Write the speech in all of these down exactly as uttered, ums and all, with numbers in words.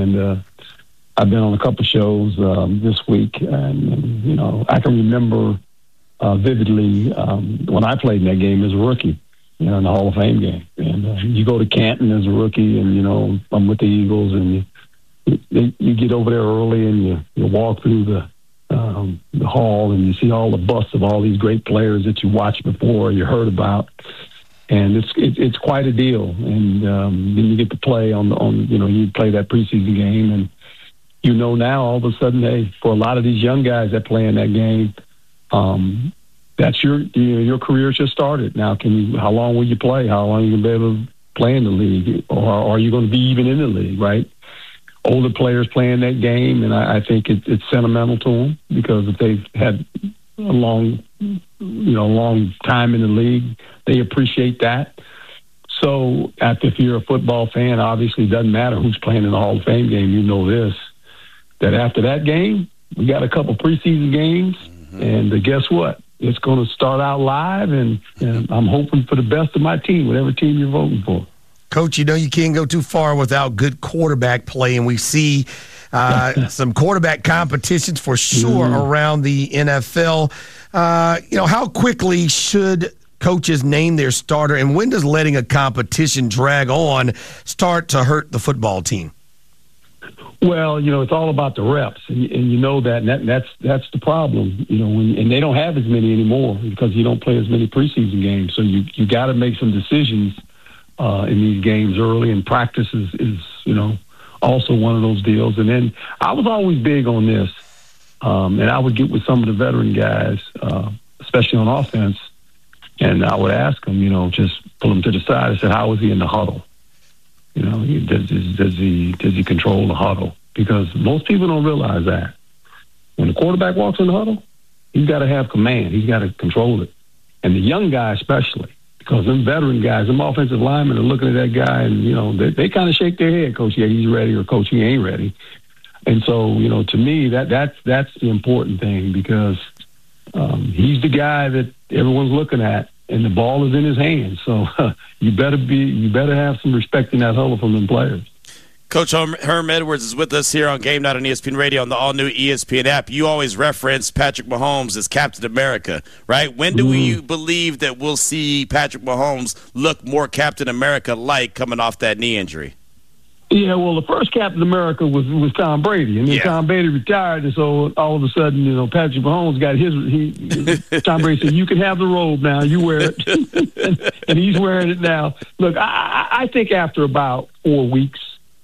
And uh, I've been on a couple shows um, this week, and, and you know, I can remember uh, vividly um, when I played in that game as a rookie, you know, in the Hall of Fame game. And uh, you go to Canton as a rookie, and you know, I'm with the Eagles, and you, you, you get over there early, and you, you walk through the um, the hall, and you see all the busts of all these great players that you watched before, you heard about. And it's it, it's quite a deal, and um, then you get to play on the on you know you play that preseason game, and you know now all of a sudden, hey, for a lot of these young guys that play in that game, um, that's your you know, your career just started. Now, can you? How long will you play? How long are you gonna be able to play in the league, or are you going to be even in the league? Right? Older players playing that game, and I, I think it, it's sentimental to them because if they've had a long, you know, long time in the league, they appreciate that. So if you're a football fan, obviously it doesn't matter who's playing in the Hall of Fame game. You know this, that after that game, we got a couple preseason games, mm-hmm. and uh, guess what? It's going to start out live, and, and I'm hoping for the best of my team, whatever team you're voting for. Coach, you know you can't go too far without good quarterback play, and we see uh, some quarterback competitions for sure mm. around the N F L. Uh, you know, how quickly should coaches name their starter, and when does letting a competition drag on start to hurt the football team? Well, you know, it's all about the reps, and, and you know that, and that, that's that's the problem. You know, when, and they don't have as many anymore because you don't play as many preseason games. So you you got to make some decisions uh, in these games early, and practice is, is you know also one of those deals. And then I was always big on this, um, and I would get with some of the veteran guys, uh, especially on offense, and I would ask them, you know, just pull them to the side. I said, "How was he in the huddle? You know, does, does he does he control the huddle?" Because most people don't realize that when the quarterback walks in the huddle, he's got to have command. He's got to control it, and the young guy especially, because them veteran guys, them offensive linemen are looking at that guy, and you know they, they kind of shake their head, "Coach, yeah, he's ready," or "Coach, he ain't ready." And so, you know, to me, that that's that's the important thing because um, he's the guy that everyone's looking at. And the ball is in his hands, so uh, you better be you better have some respect in that huddle from them players. Coach Herm Edwards is with us here on Game Night on E S P N Radio on the all-new E S P N app. You always reference Patrick Mahomes as Captain America, right? When do mm. we believe that we'll see Patrick Mahomes look more Captain America-like coming off that knee injury? Yeah, well, the first Captain America was was Tom Brady, and then yeah. Tom Brady retired, and so all of a sudden, you know, Patrick Mahomes got his. He, Tom Brady said, "You can have the robe now. You wear it," and, and he's wearing it now. Look, I, I think after about four weeks,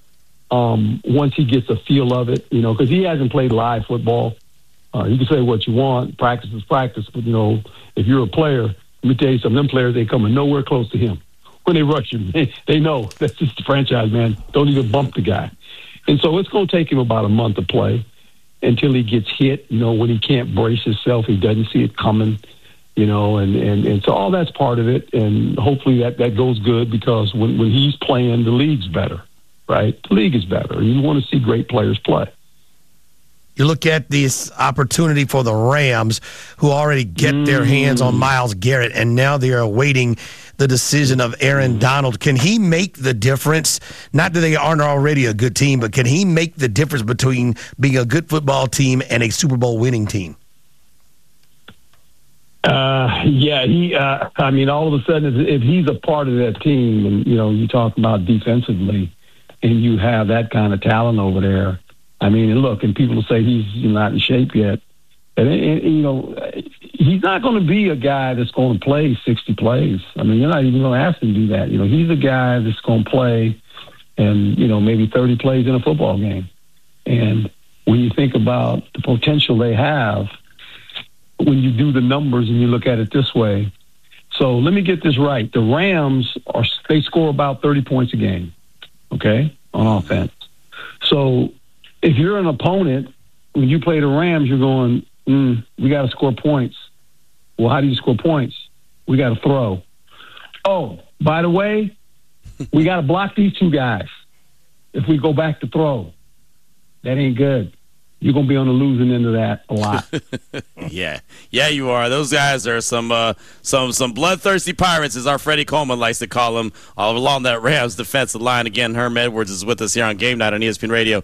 um, once he gets a feel of it, you know, because he hasn't played live football. Uh, you can say what you want, practice is practice, but you know, if you're a player, let me tell you something. Them players ain't coming nowhere close to him. When they rush him, they, they know that's just the franchise, man. Don't even bump the guy. And so it's going to take him about a month to play until he gets hit, you know, when he can't brace himself, he doesn't see it coming, you know, and, and, and so all that's part of it. And hopefully that, that goes good because when, when he's playing, the league's better, right? The league is better. And you want to see great players play. You look at this opportunity for the Rams, who already get mm. their hands on Myles Garrett, and now they are awaiting the decision of Aaron Donald. Can he make the difference? Not that they aren't already a good team, but can he make the difference between being a good football team and a Super Bowl winning team? Uh, yeah, he. Uh, I mean, all of a sudden, if he's a part of that team, and you know, you talk about defensively, and you have that kind of talent over there. I mean, and look, and people will say he's not in shape yet. And, and you know, he's not going to be a guy that's going to play sixty plays. I mean, you're not even going to ask him to do that. You know, he's a guy that's going to play and, you know, maybe thirty plays in a football game. And when you think about the potential they have, when you do the numbers and you look at it this way. So let me get this right. The Rams, are they score about thirty points a game, okay, on offense. So if you're an opponent, when you play the Rams, you're going, mm, we got to score points. Well, how do you score points? We got to throw. Oh, by the way, we got to block these two guys. If we go back to throw, that ain't good. You're going to be on the losing end of that a lot. yeah. Yeah, you are. Those guys are some uh, some some bloodthirsty pirates, as our Freddie Coleman likes to call them, all along that Rams defensive line. Again, Herm Edwards is with us here on Game Night on E S P N Radio.